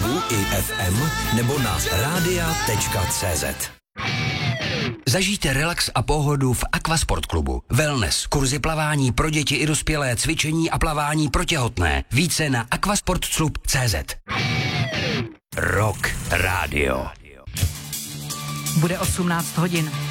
webu i FM nebo na radia.cz. Zažijte relax a pohodu v Aquasport klubu. Wellness, kurzy plavání pro děti i dospělé, cvičení a plavání pro těhotné. Více na aquasportclub.cz. Rock Radio. Bude 18 hodin.